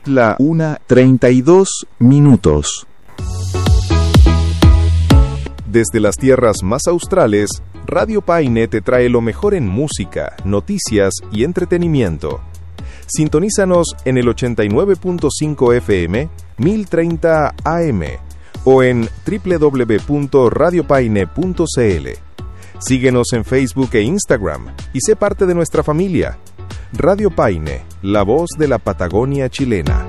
La 1:32. Desde las tierras más australes, Radio Paine te trae lo mejor en música, noticias y entretenimiento. Sintonízanos en el 89.5 FM, 1030 AM o en www.radiopaine.cl. Síguenos en Facebook e Instagram y sé parte de nuestra familia. Radio Paine, la voz de la Patagonia chilena.